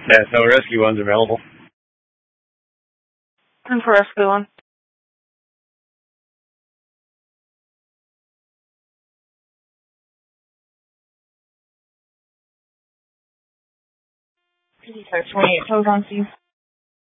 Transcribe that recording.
Yeah, so rescue one's available. And for rescue one. Sorry, 28 toes on Steve.